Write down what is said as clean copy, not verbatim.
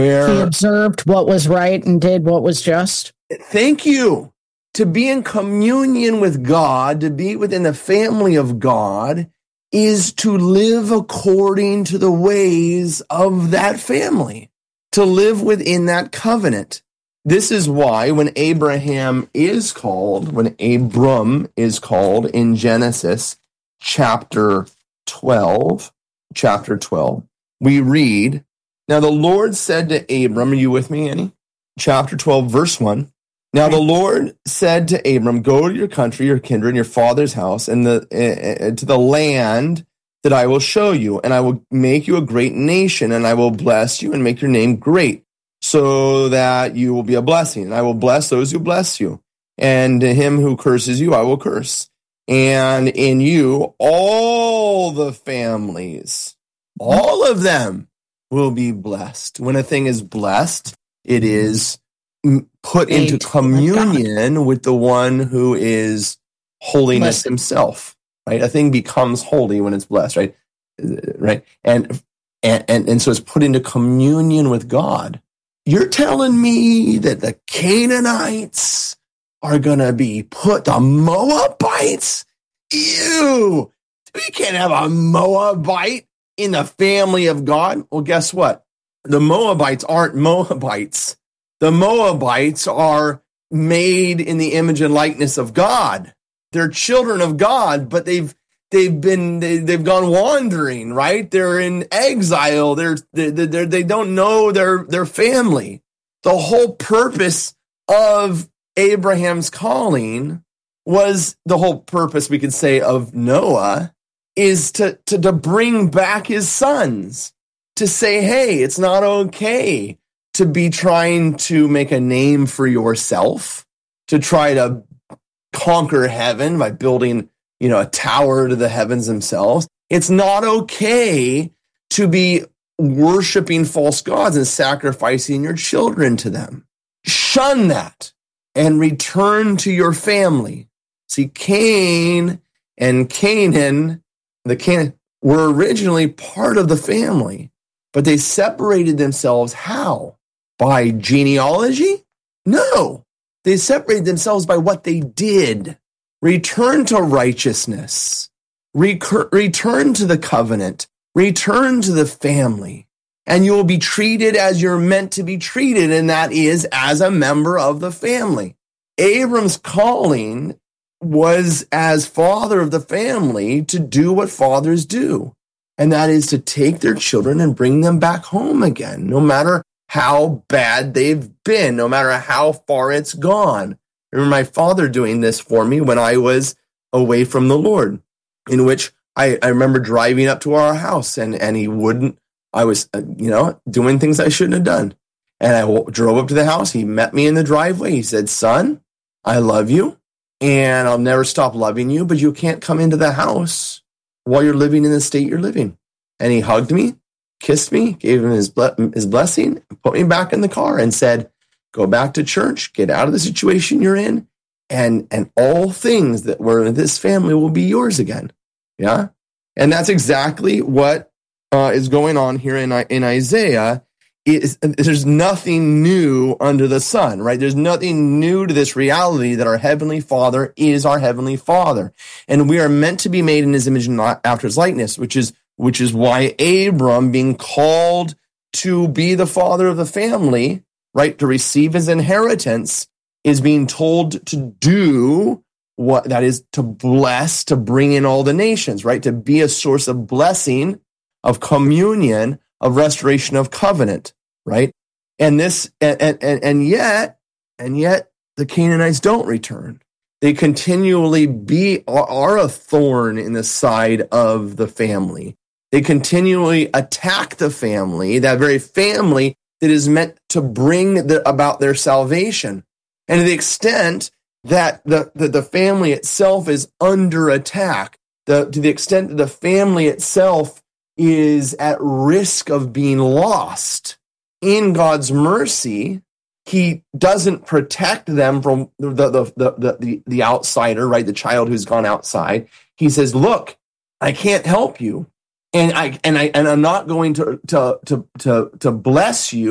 He observed what was right and did what was just. Thank you. To be in communion with God, to be within the family of God, is to live according to the ways of that family, to live within that covenant. This is why when Abram is called in Genesis chapter 12, we read, now the Lord said to Abram, are you with me, Annie? Chapter 12, verse 1. Now the Lord said to Abram, go to your country, your kindred, your father's house, and to the land that I will show you, and I will make you a great nation, and I will bless you and make your name great, so that you will be a blessing. And I will bless those who bless you, and to him who curses you, I will curse. And in you, all the families, all of them will be blessed. When a thing is blessed, it is put into communion with the one who is holiness himself, right? A thing becomes holy when it's blessed, right? Right. And so it's put into communion with God. You're telling me that the Canaanites are going to be put, the Moabites? Ew! We can't have a Moabite in the family of God. Well, guess what? The Moabites aren't Moabites. The Moabites are made in the image and likeness of God. They're children of God, but they've gone wandering, right? They're in exile. They don't know their family. The whole purpose of Abraham's calling was the whole purpose, we could say, of Noah is to bring back his sons, to say, hey, it's not okay to be trying to make a name for yourself, to try to conquer heaven by building, a tower to the heavens themselves. It's not okay to be worshiping false gods and sacrificing your children to them. Shun that and return to your family. See, Cain and Canaan, were originally part of the family, but they separated themselves how? By genealogy? No. They separated themselves by what they did. Return to righteousness. Return to the covenant. Return to the family. And you will be treated as you're meant to be treated, and that is as a member of the family. Abram's calling was as father of the family to do what fathers do, and that is to take their children and bring them back home again, no matter how bad they've been, no matter how far it's gone. I remember my father doing this for me when I was away from the Lord, in which I remember driving up to our house and he wouldn't, I was, doing things I shouldn't have done. And I drove up to the house. He met me in the driveway. He said, son, I love you and I'll never stop loving you, but you can't come into the house while you're living in the state you're living. And he hugged me, kissed me, gave him his blessing, put me back in the car and said, go back to church, get out of the situation you're in, and all things that were in this family will be yours again. Yeah. And that's exactly what is going on here in Isaiah. There's nothing new under the sun, right? There's nothing new to this reality that our Heavenly Father is our Heavenly Father. And we are meant to be made in his image and not after his likeness, which is why Abram, being called to be the father of the family, right, to receive his inheritance, is being told to do what that is, to bless, to bring in all the nations, right? To be a source of blessing, of communion, of restoration of covenant, right? And this, and yet the Canaanites don't return. They continually are a thorn in the side of the family. They continually attack the family, that very family that is meant to bring about their salvation. And to the extent that the family itself is under attack, to the extent that the family itself is at risk of being lost, in God's mercy, he doesn't protect them from the outsider, right? The child who's gone outside. He says, look, I can't help you. And I'm not going to bless you